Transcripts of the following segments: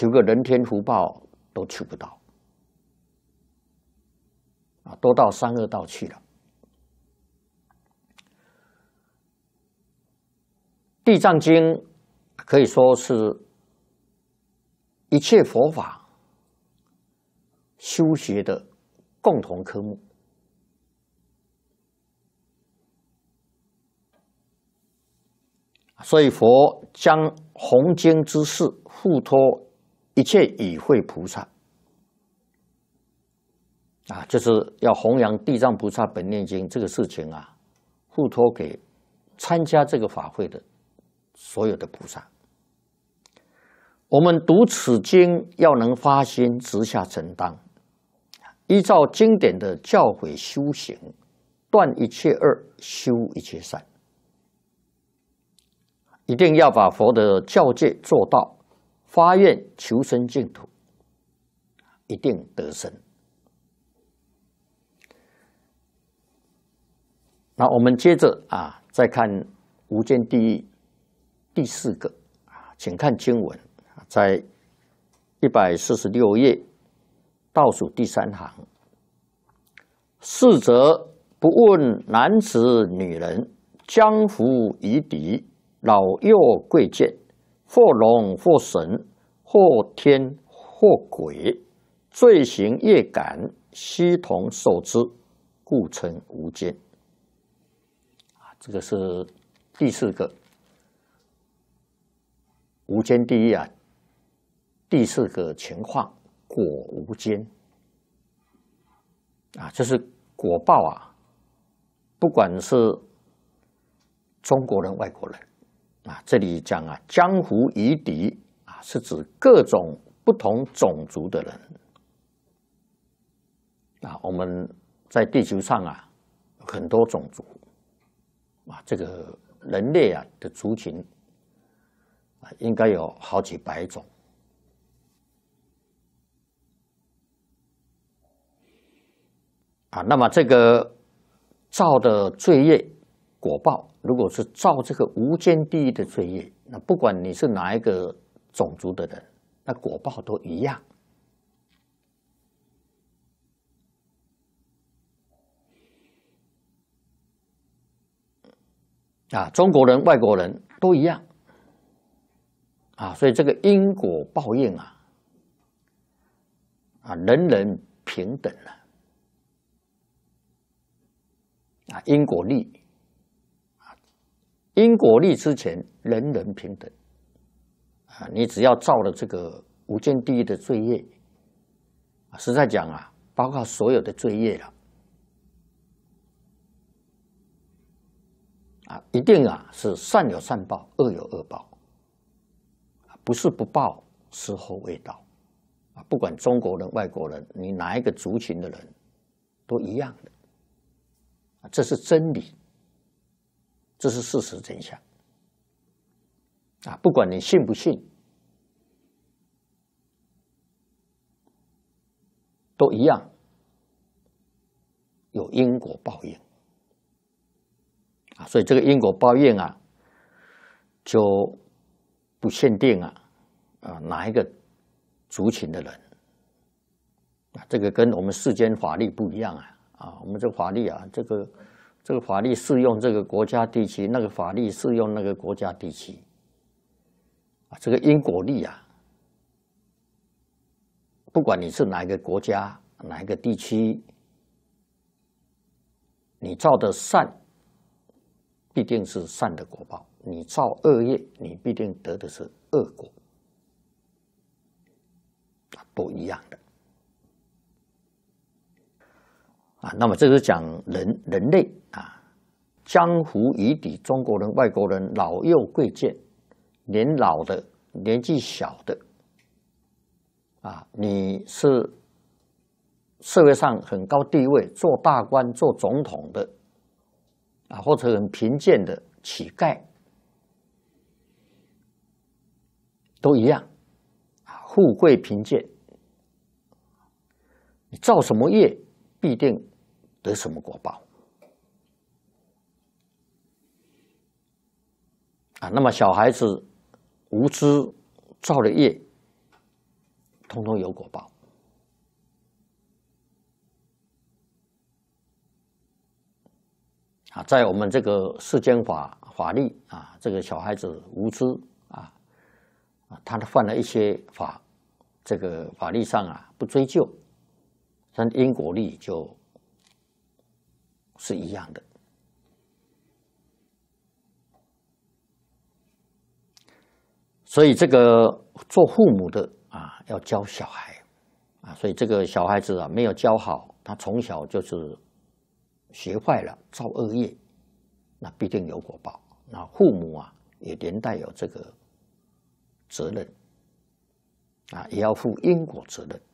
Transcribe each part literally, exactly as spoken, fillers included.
求个人天福报都求不到，啊，都到三恶道去了。地藏经可以说是一切佛法修学的共同科目。所以佛将弘经之事付托一切与会菩萨，啊，就是要弘扬地藏菩萨本愿经这个事情啊，付托给参加这个法会的所有的菩萨。我们读此经要能发心直下承担，依照经典的教诲修行，断一切恶，修一切善。一定要把佛的教戒做到，发愿求生净土，一定得生。那我们接着啊，再看无间地狱第四个啊，请看经文，在一百四十六页倒数第三行。逝者不问男子女人，江湖夷狄，老幼贵贱，或龙或神，或天或鬼，罪行业感，悉同受之，故称无间。啊，这个是第四个无间地狱啊，第四个情况，果无间。啊，就是果报啊，不管是中国人、外国人。啊，这里讲啊，江湖夷狄啊，是指各种不同种族的人。啊，我们在地球上啊，很多种族。啊，这个人类啊的族群啊，应该有好几百种。啊，那么这个造的罪业果报，如果是造这个无间地狱的罪业，那不管你是哪一个种族的人，那果报都一样。啊，中国人、外国人都一样。啊，所以这个因果报应啊，啊，人人平等了。啊，因果律。因果律之前，人人平等。啊，你只要造了这个无间地狱的罪业，实在讲啊，包括所有的罪业了，啊，一定啊是善有善报，恶有恶报，不是不报，时候未到。啊，不管中国人、外国人，你哪一个族群的人，都一样的。啊，这是真理。这是事实真相啊！不管你信不信，都一样有因果报应啊！所以这个因果报应啊，就不限定啊啊哪一个族群的人啊，这个跟我们世间法律不一样啊啊！我们这个法律啊，这个。这个法律适用这个国家地区，那个法律适用那个国家地区，啊，这个因果律啊，不管你是哪一个国家、哪一个地区，你造的善，必定是善的果报；你造恶业，你必定得的是恶果，啊，都一样的。啊，那么这是讲人人类啊，江湖夷狄，中国人、外国人，老幼贵贱，年老的、年纪小的，啊，你是社会上很高地位，做大官、做总统的，啊，或者很贫贱的乞丐，都一样，啊，富贵贫贱，你造什么业，必定得什么果报啊？那么小孩子无知造了业通通有果报。啊，在我们这个世间法法律啊，这个小孩子无知啊，啊，他犯了一些法，这个法律上啊不追究，但因果律就是一样的。所以这个做父母的啊，要教小孩啊，所以这个小孩子啊没有教好，他从小就是学坏了，造恶业，那必定有果报。那父母啊也连带有这个责任啊，也要负因果责任。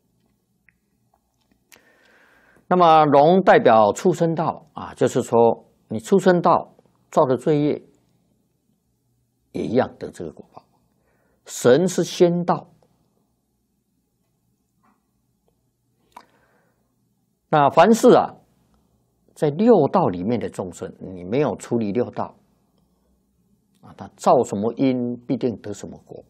那么龙代表畜生道啊，就是说你畜生道造的罪业也一样得这个果报。神是仙道，那凡是啊，在六道里面的众生，你没有处理六道啊，他造什么因，必定得什么果。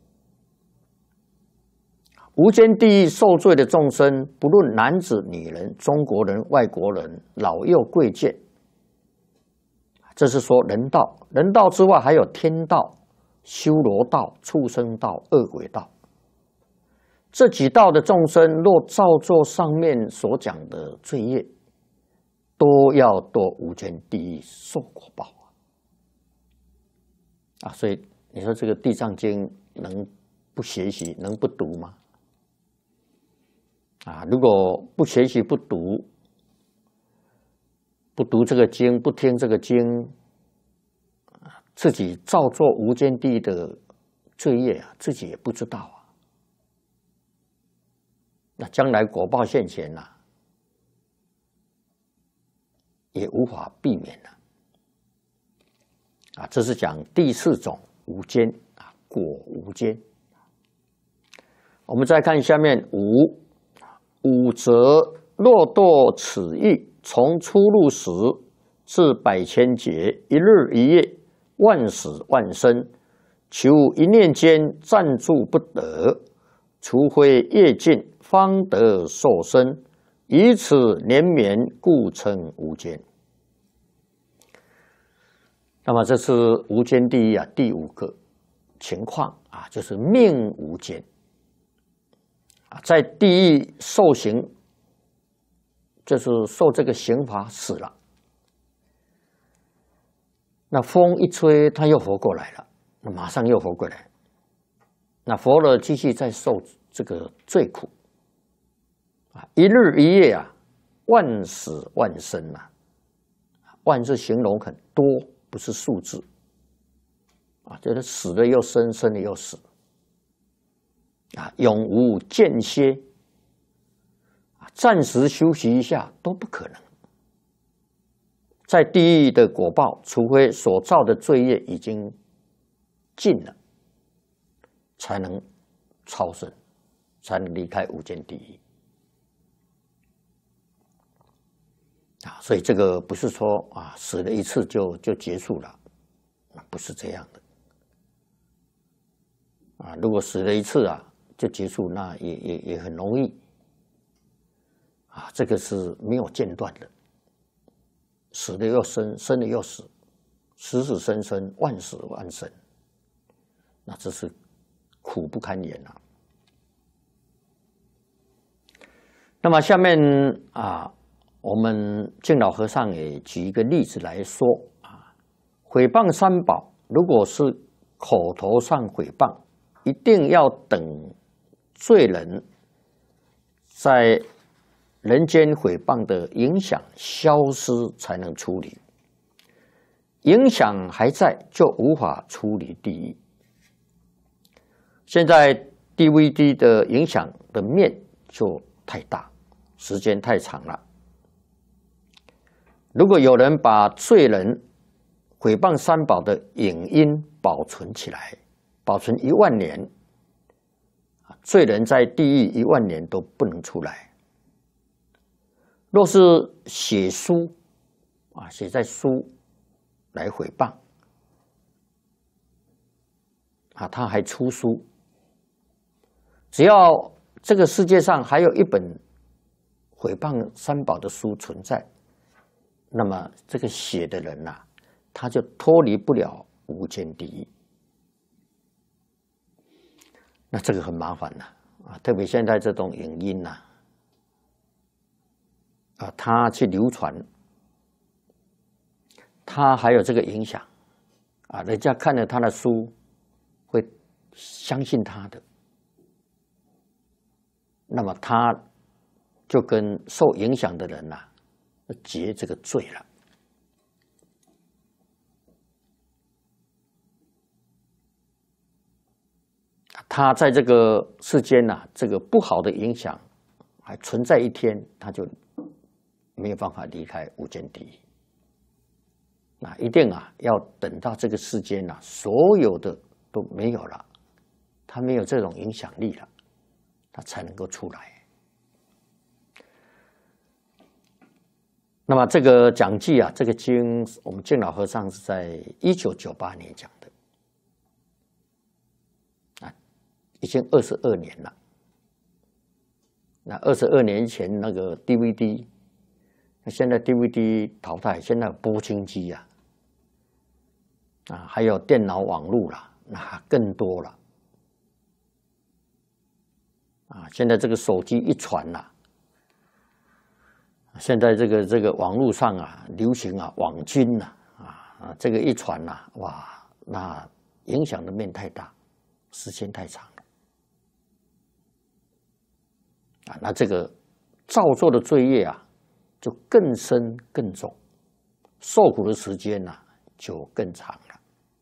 无间地狱受罪的众生，不论男子、女人、中国人、外国人、老幼贵贱，这是说人道。人道之外，还有天道、修罗道、畜生道、恶鬼道。这几道的众生，若造作上面所讲的罪业，都要堕无间地狱受果报啊！所以你说这个《地藏经》能不学习，能不读吗？啊，如果不学习、不读、不读这个经、不听这个经，自己造作无间地狱的罪业啊，自己也不知道啊。那将来果报现前啊，也无法避免了。啊，这是讲第四种无间啊，果无间。我们再看下面五，五则若堕此狱，从出入时至百千劫，一日一夜，万死万生，求一念间暂住不得，除非业尽，方得受生，以此连绵，故称无间。那么这是无间地狱啊，第五个情况啊，就是命无间啊，在地狱受刑，就是受这个刑罚死了，那风一吹，他又活过来了，那马上又活过来，那活了继续再受这个罪苦啊，一日一夜啊，万死万生啊，万是形容很多，不是数字啊，就是死了又生，生了又死啊，永无间歇啊，暂时休息一下都不可能。在地狱的果报，除非所造的罪业已经尽了，才能超生，才能离开无间地狱啊。所以这个不是说啊，死了一次就就结束了，不是这样的啊。如果死了一次啊就结束，那也也也很容易啊。这个是没有间断的。死了又生，生了又死，死死生生，万死万生，那这是苦不堪言啊。那么下面啊，我们净老和尚也举一个例子来说啊，毁谤三宝，如果是口头上毁谤，一定要等罪人在人间毁谤的影响消失才能处理，影响还在就无法处理地狱。现在 D V D 的影响的面就太大，时间太长了。如果有人把罪人毁谤三宝的影音保存起来，保存一万年，罪人在地狱一万年都不能出来。若是写书啊，写在书来毁谤啊，他还出书，只要这个世界上还有一本毁谤三宝的书存在，那么这个写的人呐、啊，他就脱离不了无间地狱。那这个很麻烦呐、啊，特别现在这种影音呐、啊，啊，他去流传，他还有这个影响，啊，人家看了他的书，会相信他的，那么他就跟受影响的人呐、啊，结这个罪了。他在这个世间呐、啊，这个不好的影响还存在一天，他就没有办法离开无间地狱。那一定啊，要等到这个世间呐、啊，所有的都没有了，他没有这种影响力了，他才能够出来。那么这个讲记啊，这个经，我们净老和尚是在一九九八年讲的。已经二十二年了。那二十二年前那个 D V D， 那现在 D V D 淘汰，现在有播清机啊，啊，还有电脑网络啦，那更多了。啊，现在这个手机一传呐、啊，现在这个这个网络上啊，流行啊网军呐、啊，啊，这个一传呐、啊，哇，那影响的面太大，时间太长。啊，那这个造作的罪业啊，就更深更重，受苦的时间呢、啊、就更长了。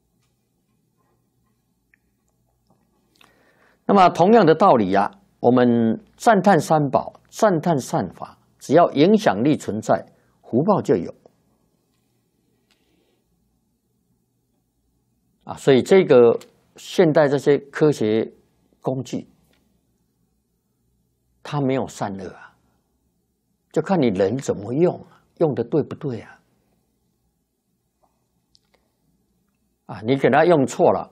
那么同样的道理啊，我们赞叹三宝，赞叹善法，只要影响力存在，福报就有。啊，所以这个现代这些科学工具，它没有善恶啊，就看你人怎么用，用的对不对啊？啊，你给他用错了，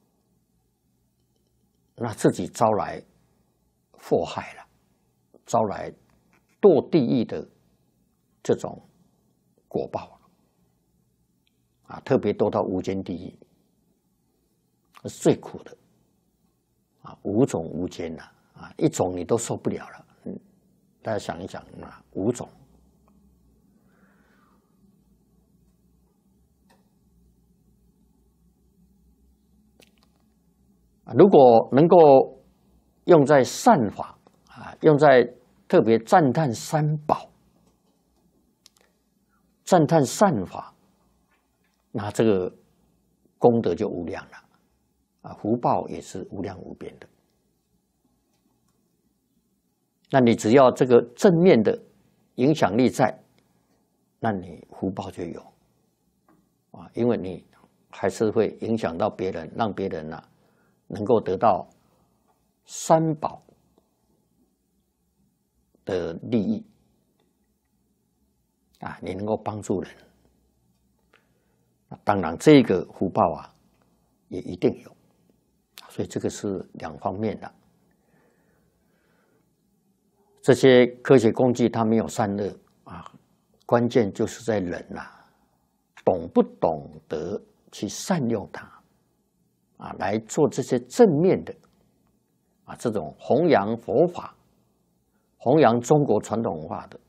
那自己招来祸害了，招来堕地狱的这种果报了。啊，特别堕到无间地狱，是最苦的。啊，五种无间呐。啊，一种你都受不了了，嗯，大家想一想啊，五种，如果能够用在善法啊，用在特别赞叹三宝，赞叹善法，那这个功德就无量了，啊，福报也是无量无边的。那你只要这个正面的影响力在，那你福报就有啊，因为你还是会影响到别人，让别人啊能够得到三宝的利益啊，你能够帮助人，当然这个福报啊也一定有，所以这个是两方面的。这些科学工具它没有善恶啊，关键就是在人呐、啊，懂不懂得去善用它啊，来做这些正面的啊，这种弘扬佛法、弘扬中国传统文化的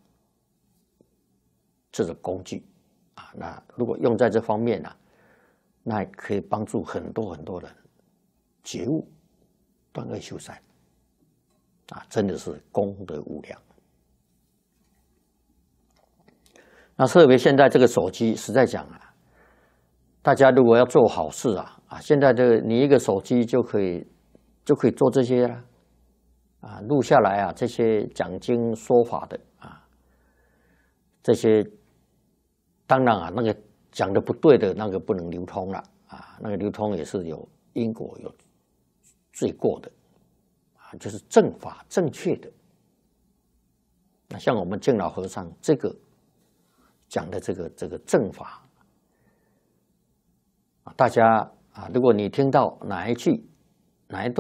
这种工具啊，那如果用在这方面呢、啊，那可以帮助很多很多人觉悟、断恶修善。啊，真的是功德无量。那特别现在这个手机，实在讲啊，大家如果要做好事啊，啊，现在这个你一个手机就可以就可以做这些了，啊，录下来啊，这些讲经说法的啊，这些当然啊，那个讲的不对的那个不能流通了啊，那个流通也是有因果有罪过的。就是正法正确的，那像我们净老和尚这个讲的这个这个正法啊，大家啊，如果你听到哪一句哪一段。